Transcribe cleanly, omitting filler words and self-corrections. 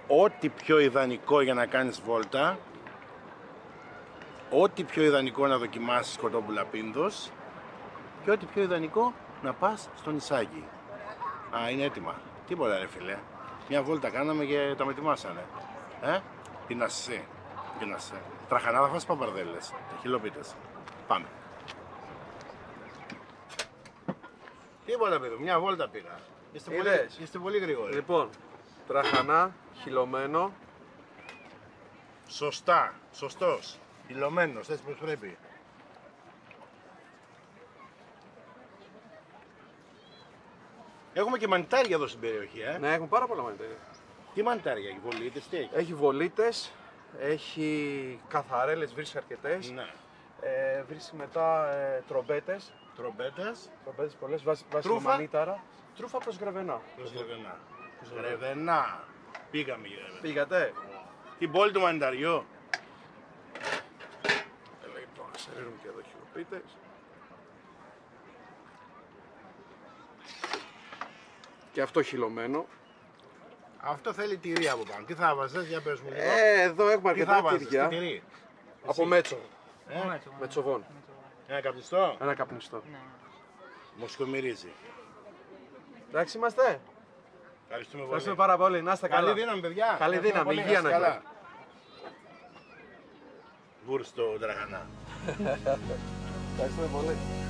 ό,τι πιο ιδανικό για να κάνεις βόλτα, ό,τι πιο ιδανικό να δοκιμάσεις κοτόπουλα Πίνδος και ό,τι πιο ιδανικό να πας στο νησάκι. Α, είναι έτοιμα. Τίποτα ρε φίλε. Μια βόλτα κάναμε και τα με ετοιμάσανε. Πεινασσέ. Τραχανά θα φας παπαρδέλες, τα χιλοπίτες. Πάμε. Τίποτα παιδί, μια βόλτα πήγα. Είστε πολύ γρήγοροι. Λοιπόν, τραχανά, χυλωμένο. Σωστά, σωστός. Χυλωμένος, έτσι πως πρέπει. Έχουμε και μανιτάρια εδώ στην περιοχή, Ναι, έχουμε πάρα πολλά μανιτάρια. Τι μανιτάρια, έχει βολίτες, τι έχει? Έχει βολίτες, έχει καθαρέλες, βρίσκει αρκετές. Ναι. Βρίσκει μετά τρομπέτες. Τρομπέτες. Τρομπέτες πολλές, βάζει Τρούφα. μανίταρα. Τρούφα προς Γρεβενά. Προς Γρεβενά. Γρεβενά. Πήγαμε για Γρεβενά. Πήγατε. Την πόλη του μανιταριού. Λοιπόν, σε ρίχνουμε και εδώ χιλοπίτες. Και αυτό χυλωμένο. Αυτό θέλει τυρί από πάνω. Τι θα βάζεις, για πες μου λίγο. Εδώ έχουμε Τι θα αρκετά βάζεις, τυριά. τυρί. Από μέτσο. Μετσοβόν. Μετσοβόν. Ένα καπνιστό. Ένα καπνιστό. Μοσχομυρίζει. Εντάξει είμαστε. Ευχαριστούμε πολύ. Ευχαριστούμε πάρα πολύ. Να είστε καλά. Καλή δύναμη, παιδιά. Καλή Ευχαριστούμε δύναμη, πολύ. υγεία να Καλά. έχετε. Βούρ στο τραχανά. Ευχαριστούμε πολύ.